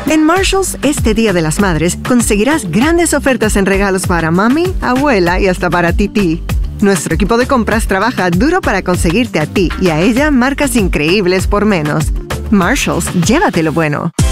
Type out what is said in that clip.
En Marshalls, este Día de las Madres, conseguirás grandes ofertas en regalos para mami, abuela y hasta para tití. Nuestro equipo de compras trabaja duro para conseguirte a ti y a ella marcas increíbles por menos. Marshalls, llévate lo bueno.